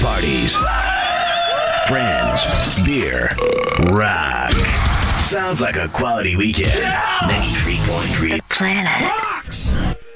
parties, friends, beer, rock. Sounds like a quality weekend. 93.3 Planet Rocks.